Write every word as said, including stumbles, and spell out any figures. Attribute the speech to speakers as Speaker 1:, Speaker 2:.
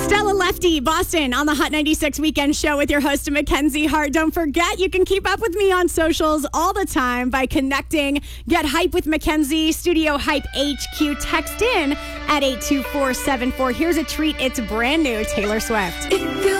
Speaker 1: Stella Lefty, Boston, on the Hot ninety-six Weekend Show with your host, Mackenzie Hart. Don't forget, you can keep up with me on socials all the time by connecting. Get hype with Mackenzie, Studio Hype H Q. Text in at eight two four seven four. Here's a treat. It's brand new Taylor Swift.
Speaker 2: If you